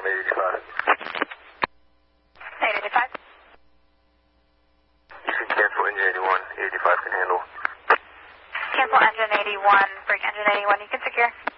I'm 885. 885? You can cancel engine 81, 885 can handle. Cancel engine 81, break engine 81, you can secure.